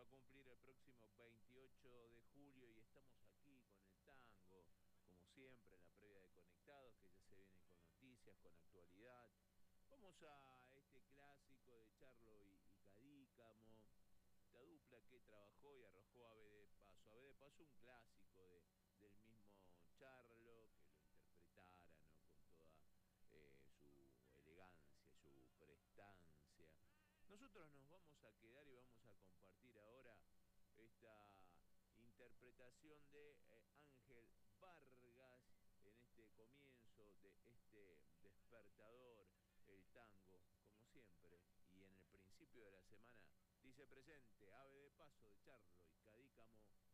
a cumplir el próximo 28 de julio y estamos aquí con el tango, como siempre, en la previa de Conectados, que ya se vienen con noticias, con actualidad. Vamos a este clásico de Charlo y Cadícamo, esta dupla que trabajó y arrojó Ave de Paso. Ave de Paso, un clásico del mismo Charlo, que lo interpretara, ¿no? Con toda su elegancia, su prestancia. Nosotros nos vamos a quedar y vamos a compartir ahora esta interpretación de Ángel Vargas en este comienzo de este despertador, el tango, como siempre, y en el principio de la semana dice presente, Ave de Paso de Charlo y Cadícamo